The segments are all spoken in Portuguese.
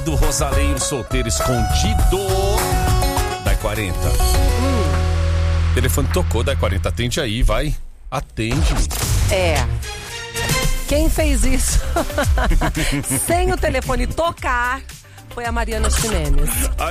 marido, Rosalinho solteiro escondido. Dai 40. O telefone tocou, Dai 40. Atende aí, vai. Atende. Quem fez isso sem o telefone tocar foi a Mariana Ximenes.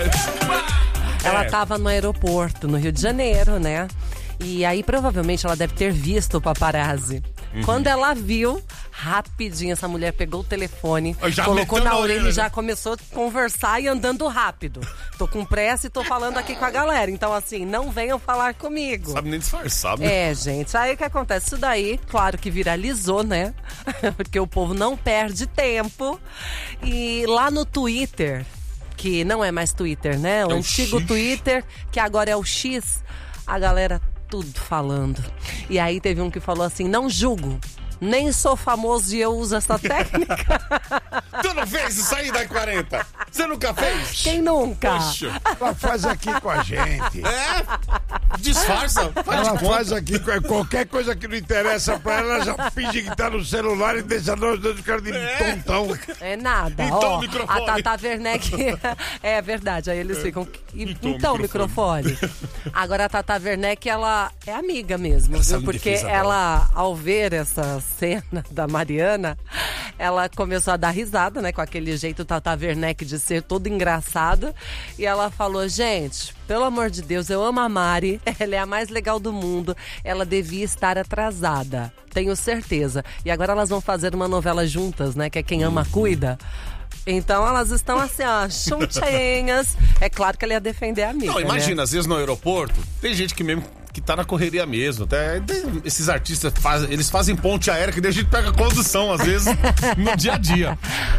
Ela tava no aeroporto, no Rio de Janeiro, né? E aí, provavelmente, ela deve ter visto o paparazzi. Quando ela viu, rapidinho, essa mulher pegou o telefone, colocou na orelha e já começou a conversar e andando rápido. Tô com pressa e tô falando aqui com a galera. Então, assim, não venham falar comigo. Sabe nem disfarçar, né? Gente, aí o que acontece? Isso daí, claro que viralizou, né? Porque o povo não perde tempo. E lá no Twitter, que não é mais Twitter, né? O antigo Twitter, que agora é o X, a galera tudo falando. E aí teve um que falou assim: não julgo, nem sou famoso e eu uso essa técnica. Tu não fez isso aí, Dai 40? Você nunca fez? Quem nunca? Poxa. Ela faz aqui com a gente. Disfarça. Ela faz aqui qualquer coisa que não interessa pra ela já finge que tá no celular e deixa nós dois caras de tontão. É nada. Então, microfone. A Tata Werneck é verdade. Aí eles ficam. Então, microfone. Agora a Tata Werneck, ela é amiga mesmo, viu? Porque ela, ao ver essa cena da Mariana, ela começou a dar risada, né? Com aquele jeito Tata Werneck de ser todo engraçado. E ela falou: gente, pelo amor de Deus, eu amo a Mari. Ela é a mais legal do mundo. Ela devia estar atrasada. Tenho certeza. E agora elas vão fazer uma novela juntas, né? Que é Quem Ama Cuida. Então elas estão assim, ó, juntinhas. É claro que ela ia defender a amiga. Não, imagina, às vezes no aeroporto, tem gente que mesmo que tá na correria mesmo. Até esses artistas eles fazem ponte aérea que daí a gente pega condução, às vezes, no dia a dia.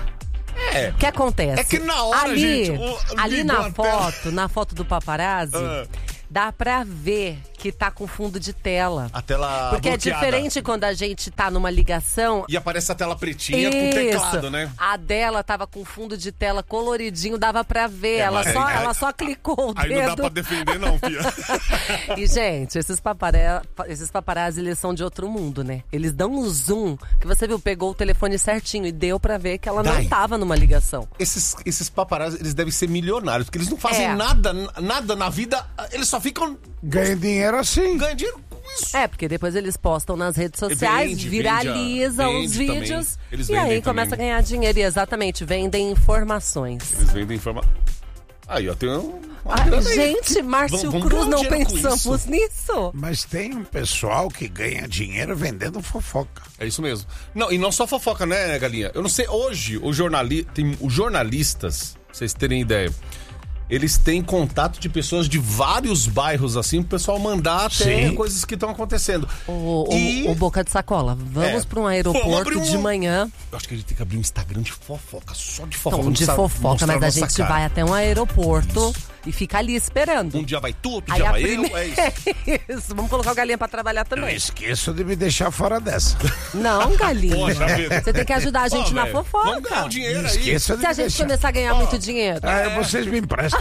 O que acontece? É que na hora, ali na foto do paparazzi, dá pra ver que tá com fundo de tela. A tela Porque bloqueada. é diferente quando a gente tá numa ligação. E aparece a tela pretinha com teclado, né? A dela tava com fundo de tela coloridinho, dava pra ver. Ela só clicou o dedo. Aí não dá pra defender, não, filha. E, gente, esses paparazzi, eles são de outro mundo, né? Eles dão um zoom, que você viu, pegou o telefone certinho e deu pra ver que ela não tava numa ligação. Esses paparazzi, eles devem ser milionários, porque eles não fazem nada na vida, eles só ficam... Ganha dinheiro assim. Ganha dinheiro com isso. Porque depois eles postam nas redes sociais, viralizam os vídeos e aí começa a ganhar dinheiro. E exatamente, vendem informações. Eles vendem informações. Aí, ó, tem uma grana aí. Gente, Márcio Cruz, não pensamos nisso. Mas tem um pessoal que ganha dinheiro vendendo fofoca. É isso mesmo. Não, e não só fofoca, né, Galinha? Eu não sei, hoje, os jornalistas, pra vocês terem ideia, eles têm contato de pessoas de vários bairros, assim, pro pessoal mandar até coisas que estão acontecendo. O Boca de Sacola, vamos pra um aeroporto de manhã. Eu acho que a gente tem que abrir um Instagram de fofoca, só de fofoca. Não, de fofoca, mas a gente vai até um aeroporto e fica ali esperando. Um dia vai tu, outro dia vai eu, é isso. Isso, vamos colocar o Galinha pra trabalhar também. Não esqueça de me deixar fora dessa. Não, Galinha. Poxa, você tem que ajudar a gente na fofoca. Vamos ganhar o dinheiro aí. Esqueça de Se a gente começar a ganhar muito dinheiro. Vocês me emprestam.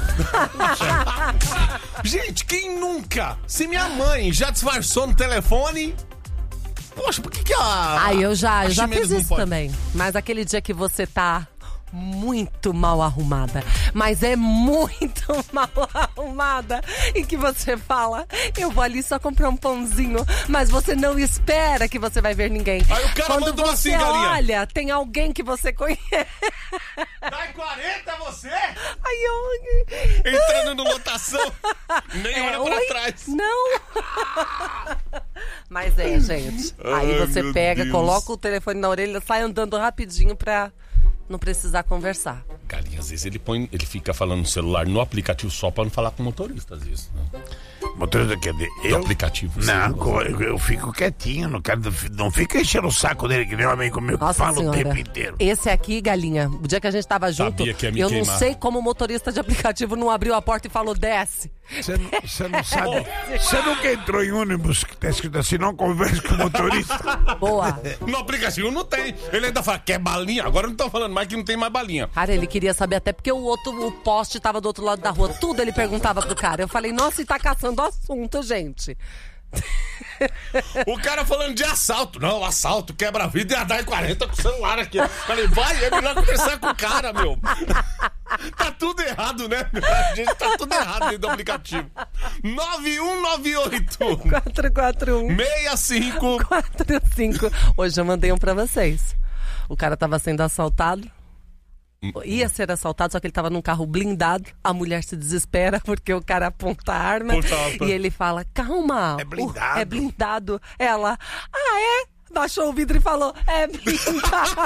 Gente, quem nunca? Se minha mãe já disfarçou no telefone... Poxa, por que a... eu já fiz isso também. Mas aquele dia que você tá muito mal arrumada, mas é muito mal arrumada, e que você fala: eu vou ali só comprar um pãozinho, mas você não espera que você vai ver ninguém. Aí o cara quando mandou você assim, Galinha: olha, tem alguém que você conhece. Dai 40 você? Aí eu... Entrando no lotação, nem olha pra trás. Não. Mas gente, aí você pega, coloca o telefone na orelha, sai andando rapidinho pra não precisar conversar. Galinha, às vezes ele fica falando no celular, no aplicativo, só pra não falar com o motorista, às vezes. Né? Motorista quer dizer, No aplicativo. Não, eu fico quietinho, não fica enchendo o saco dele, que nem um amigo meu que fala o tempo inteiro. Esse aqui, Galinha, o dia que a gente tava junto, eu não sei como o motorista de aplicativo não abriu a porta e falou: desce. Você não sabe. Você nunca entrou em ônibus que tá escrito assim: não converse com o motorista? Boa. No aplicativo não tem. Ele ainda fala: quer balinha? Agora não tô falando mais que não tem mais balinha. Cara, ele queria saber até porque o poste tava do outro lado da rua. Tudo ele perguntava pro cara. Eu falei: nossa, e tá caçando assunto, gente. O cara falando de assalto. Não, assalto, quebra a vida e a Dai 40 com o celular aqui. Falei: vai, é melhor conversar com o cara, meu. errado, né? A gente tá tudo errado dentro do aplicativo. 9198 441 65 45. Hoje eu mandei um pra vocês. O cara tava sendo assaltado. Ia ser assaltado, só que ele tava num carro blindado. A mulher se desespera porque o cara aponta a arma. E ele fala, calma. É blindado. É blindado. Ela, é? Baixou o vidro e falou, é blindado.